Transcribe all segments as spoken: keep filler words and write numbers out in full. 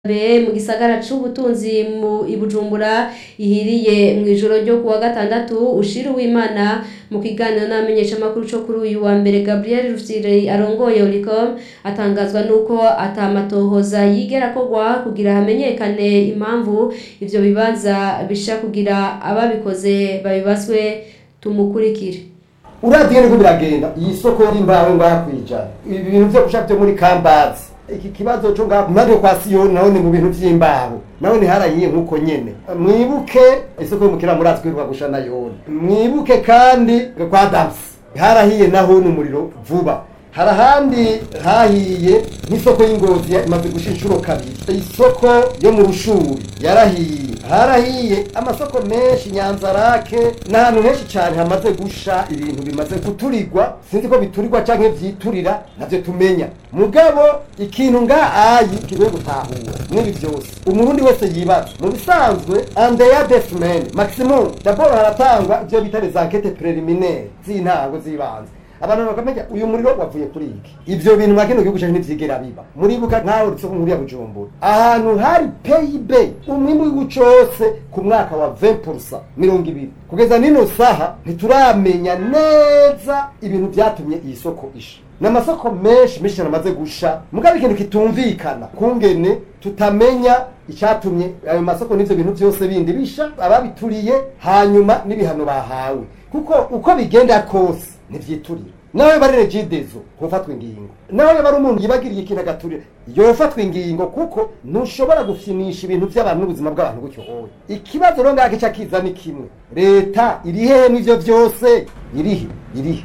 be mu gisagara c'ubutunzi mu Ibujumbura ihiriye mu ijoro ryo kuwa gatandatu ushira w'Imana mu kiganiro n'amenyesha makuru cyo kuri uyu wa mbere Gabriel Rufyiri arongoye Olicom atangazwa nuko atamatohoza yigera kogwa kugira hamenyekane impamvu ivyo bibanza bisha kugira ababikoze babibaswe. Tumukurikire. Uradiyene ko biragenda iyi soko y'imbaho ngakwijana ibintu byo gushaka muri Kambazi iki kibazo cyo ngapumade kwa Siyoni naone mu bintu vy'imbaho naone harayiye nkuko nyene mwibuke isoko y'umukira muratsi kwirwa gushana yone mwibuke kandi kwa Dams harahiye naho n'umuriro vuba harahandi hahiye n'isoko y'Ingozi imaze gushishuro kabiri isoko yo mu Rushuri yarahiye harahiye amasoko menshi Nyanzarake n'ahantu henshi cyane hamaze gusha ibintu bimaze guturirwa sinzi ko biturirwa canke vyiturira navyo tumenya mugabo ikintu nga ayi kigoye gutahura muri byose umurundi wese yibaza mu bisanzwe andeya desmen maximum d'abord haratangwa ivyo bita les enquêtes préliminaires z'intango zibanze abantu bakamenya uyu muriro wavuye kuri iki ivyo bintu makino gihugu cyane ntivyigera biba muri buka nkaho rutso muri ya Bujumbura ahantu hari P I B umwimbu w'ucose ku mwaka wa vingt pour cent mirongo ibiri kugeza nino saha ntituramenya neza ibintu byatumye iyi soko isha n'amasoko menshi menshi namaze gusha mugabe ikintu kitumvikana kungene tutamenya icyatumye ayo masoko n'ivyo bintu byose bindi bisha ababituriye hanyuma n'ibihano bahawe kuko uko bigenda kose nivyiturira nawe barere jidezo hofatwa ingingo nawe bari umuntu yibagiriye ikintu agaturira yofatwa ingingo kuko ntushobora gufinisha ibintu by'abantu n'ubuzima bw'abantu gutyo hoye ikibazo ro ngake cyakiza ni kimwe leta iri hehe n'ivyo byose irihe irihe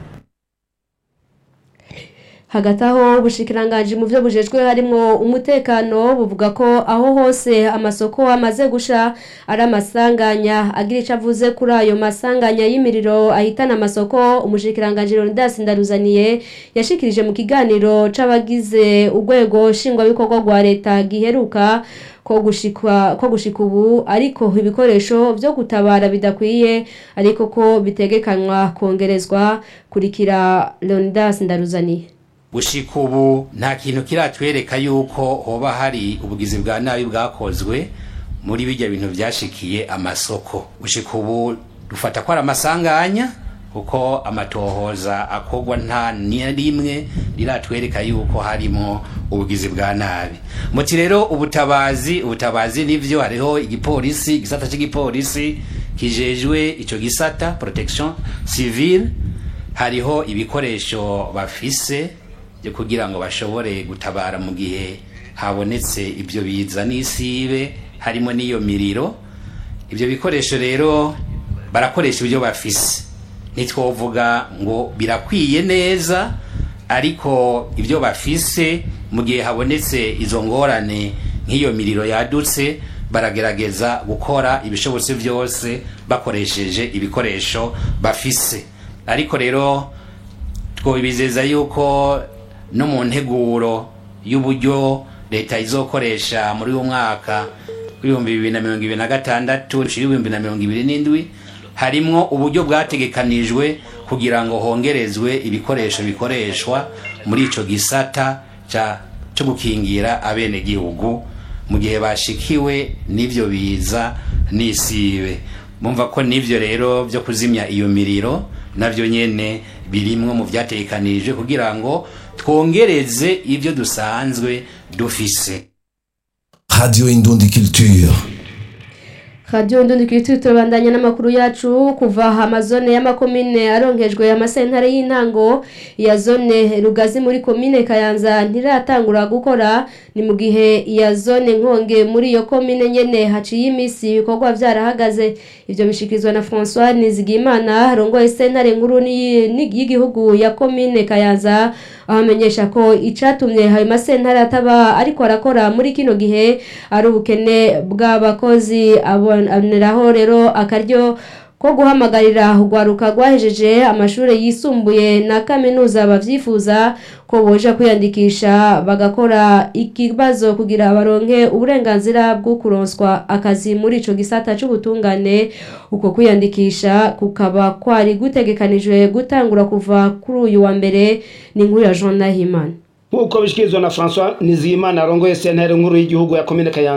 hagati aho ubushikiranganje mu byo bujejwe harimo umutekano buvuga ko aho hose amasoko amaze gusha ari amasanganya agira ico avuze kuri ayo masanganya y'imiriro ahitana amasoko. Umushikiranganje Leonidas Ndaruzaniye yashikirije mu kiganiro c'abagize urwego shingwa bikorwa rwa leta giheruka ko gushikwa ko gushika ubu ariko ibikoresho byo gutabara bidakwiye ariko ko bitegekanywa kongerezwa. Kurikira Leonidas Ndaruzaniye. Gushika ubu nta kintu kiratwereka yuko hoba hari ubugizi bwa nabi bwakozwe muri bijya bintu byashikiye amasoko. Gushika ubu dufata ko ari amasanganya kuko amatohoza akogwa nta rimwe riratwereka yuko harimo ubugizi bwa nabi. Muti rero ubutabazi ubutabazi nivyo hariho igipolisi gisata cy'igipolisi kijejwe ico gisata protection civile hariho ibikoresho bafise kugira ngo bashobore gutabara mu gihe habonetse ibyo biza n'isibe harimo niyo miriro. Ibyo bikoresho rero barakoresha ibyo bafise nitwovuga ngo birakwiye neza ariko ibyo bafise mu gihe habonetse izo ngorane nk'iyo miriro yadutse baragerageza gukora ibishobotse byose bakoresheje ibikoresho bafise. Ariko rero twobizeza yuko no mu nteguro y'uburyo leta izokoresha muri uwo mwaka w'ibihumbi bibiri na mirongo ibiri na gatandatu n'ibihumbi na mirongo ibiri n'indwi harimwo uburyo bwategekanijwe kugira ngo hongerezwe ibikoresho bikoreshwa muri ico gisata ca cyo gukingira abene gihugu mu gihe bashikiwe n'ivyo biza n'isibe. Mumva ko nivyo rero byo kuzimya iyo miriro navyo nyene birimwe mu vyatekanijwe kugira ngo twongereze ivyo dusanzwe dufise. Radio Indundi Culture. Radio Indundi Culture turabandanya n'amakuru yacu kuva amazone y'amakomine aronkejwe amasentare y'intango ya zone Rugazi muri komine Kayanza ntiratangura gukora ni mu gihe ya zone Nkonge muri iyo komine nyene haciye imisi ibikorwa vyarahagaze. Ivyo bishikizwa na François Nizigimana rongoye sentare nkuru y'igihugu ya komine Kayanza ahamenyesha ko icatumye hayo masentare ataba ariko arakora muri kino gihe ari ubukene bw'abakozi. Aboneraho rero akaryo ko guhamagarira ugwaruka gwahejeje amashure yisumbuye na kaminuza bavyifuza ko boja kwiyandikisha bagakora ikibazo kugira baronke uburenganzira bwo kuronswa akazi muri ico gisata c'ubutungane. Uko kwiyandikisha kukaba kwari gutegekanijwe gutangura kuva kuri uyu wa mbere. Ni nkuru ya Jean Nahimana. nk'uko bishikirizwa na François Nizigimana arongoye sentare nkuru y'igihugu ya komine Kayanza.